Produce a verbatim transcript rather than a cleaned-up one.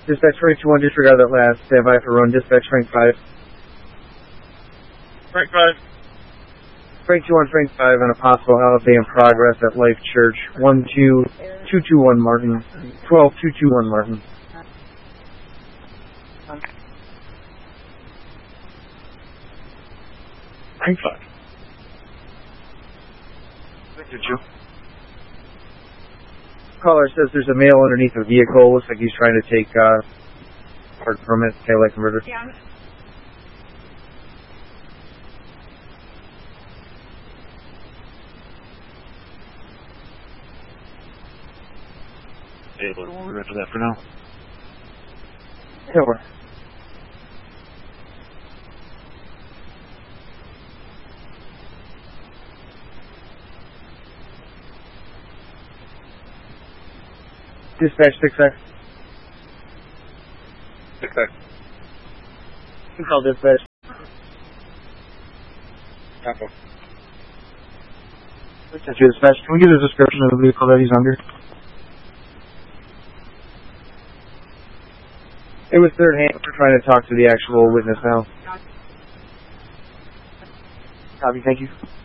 Dispatch Frank two one, disregard that last. Stand by for run. Dispatch Frank five. Frank five. Frank two one, Frank five on a possible holiday in progress at Life Church. one two two two one Martin. twelve two two one Martin. Frank five. Victor two. Caller says there's a male underneath a vehicle. Looks like he's trying to take uh, park permit, taillight converter. Yeah. Hey, but we'll be after that for now. Yeah, we're. Dispatch six X. six X. You call dispatch. Apple. Dispatch, dispatch. Can we get a description of the vehicle that he's under? It was third hand. We're trying to talk to the actual witness now. Copy, thank you.